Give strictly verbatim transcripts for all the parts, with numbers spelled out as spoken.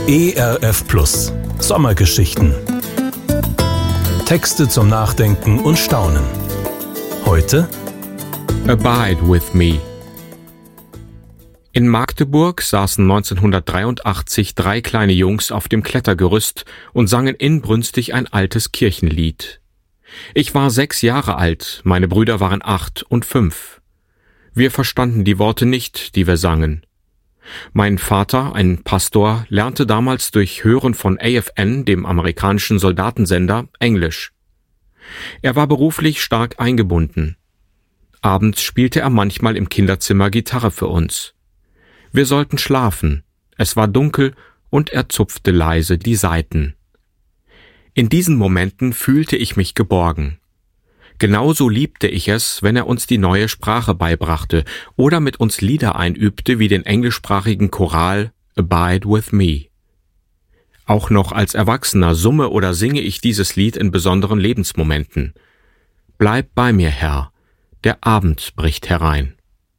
E R F Plus Sommergeschichten. Texte zum Nachdenken und Staunen. Heute Abide with me. In Magdeburg saßen neunzehnhundertdreiundachtzig drei kleine Jungs auf dem Klettergerüst und sangen inbrünstig ein altes Kirchenlied. Ich war sechs Jahre alt, meine Brüder waren acht und fünf. Wir verstanden die Worte nicht, die wir sangen. Mein Vater, ein Pastor, lernte damals durch Hören von A F N, dem amerikanischen Soldatensender, Englisch. Er war beruflich stark eingebunden. Abends spielte er manchmal im Kinderzimmer Gitarre für uns. Wir sollten schlafen, es war dunkel und er zupfte leise die Saiten. In diesen Momenten fühlte ich mich geborgen. Genauso liebte ich es, wenn er uns die neue Sprache beibrachte oder mit uns Lieder einübte wie den englischsprachigen Choral Abide with me. Auch noch als Erwachsener summe oder singe ich dieses Lied in besonderen Lebensmomenten. Bleib bei mir, Herr, der Abend bricht herein.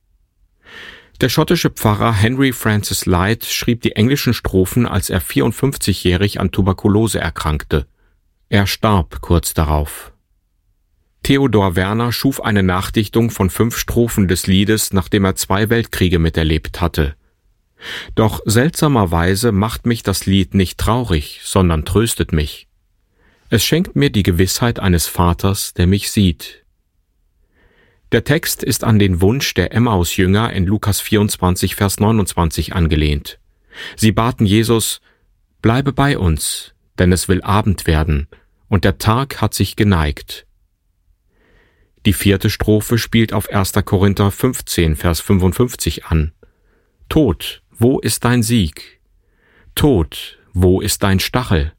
Der schottische Pfarrer Henry Francis Lyte schrieb die englischen Strophen, als er vierundfünfzigjährig an Tuberkulose erkrankte. Er starb kurz darauf. Theodor Werner schuf eine Nachdichtung von fünf Strophen des Liedes, nachdem er zwei Weltkriege miterlebt hatte. Doch seltsamerweise macht mich das Lied nicht traurig, sondern tröstet mich. Es schenkt mir die Gewissheit eines Vaters, der mich sieht. Der Text ist an den Wunsch der Emmaus-Jünger in Lukas vierundzwanzig, Vers neunundzwanzig angelehnt. Sie baten Jesus: Bleibe bei uns, denn es will Abend werden, und der Tag hat sich geneigt. Die vierte Strophe spielt auf erster Korinther fünfzehn, Vers fünfundfünfzig an. Tod, wo ist dein Sieg? Tod, wo ist dein Stachel?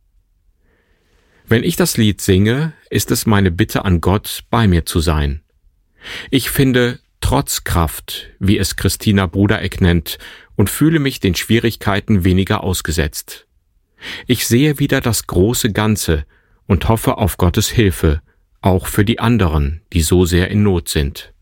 Wenn ich das Lied singe, ist es meine Bitte an Gott, bei mir zu sein. Ich finde Trotzkraft, wie es Christina Brudereck nennt, und fühle mich den Schwierigkeiten weniger ausgesetzt. Ich sehe wieder das große Ganze und hoffe auf Gottes Hilfe, auch für die anderen, die so sehr in Not sind.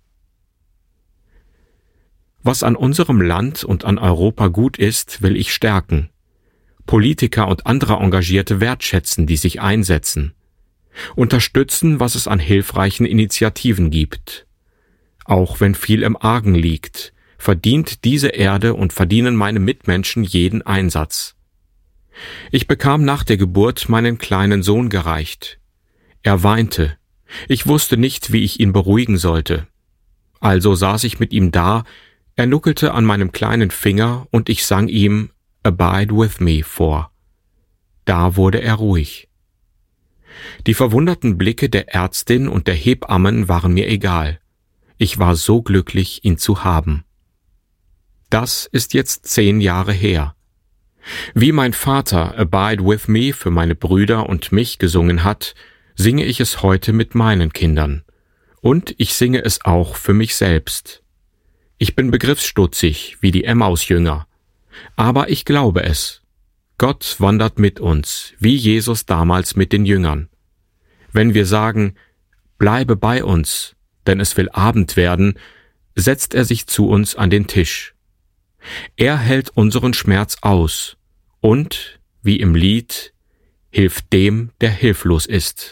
Was an unserem Land und an Europa gut ist, will ich stärken. Politiker und andere Engagierte wertschätzen, die sich einsetzen. Unterstützen, was es an hilfreichen Initiativen gibt. Auch wenn viel im Argen liegt, verdient diese Erde und verdienen meine Mitmenschen jeden Einsatz. Ich bekam nach der Geburt meinen kleinen Sohn gereicht. Er weinte. Ich wusste nicht, wie ich ihn beruhigen sollte. Also saß ich mit ihm da, er nuckelte an meinem kleinen Finger und ich sang ihm Abide with me vor. Da wurde er ruhig. Die verwunderten Blicke der Ärztin und der Hebammen waren mir egal. Ich war so glücklich, ihn zu haben. Das ist jetzt zehn Jahre her. Wie mein Vater Abide with me für meine Brüder und mich gesungen hat, singe ich es heute mit meinen Kindern. Und ich singe es auch für mich selbst. Ich bin begriffsstutzig, wie die Emmaus-Jünger. Aber ich glaube es. Gott wandert mit uns, wie Jesus damals mit den Jüngern. Wenn wir sagen, bleibe bei uns, denn es will Abend werden, setzt er sich zu uns an den Tisch. Er hält unseren Schmerz aus und, wie im Lied, hilft dem, der hilflos ist.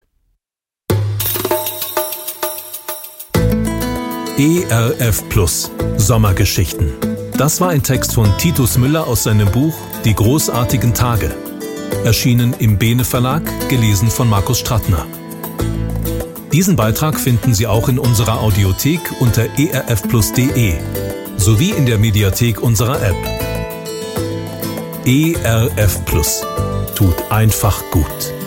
E R F Plus Sommergeschichten. Das war ein Text von Titus Müller aus seinem Buch Die großartigen Tage. Erschienen im Bene Verlag, gelesen von Markus Strattner. Diesen Beitrag finden Sie auch in unserer Audiothek unter e r f plus punkt d e sowie in der Mediathek unserer App. E R F Plus tut einfach gut.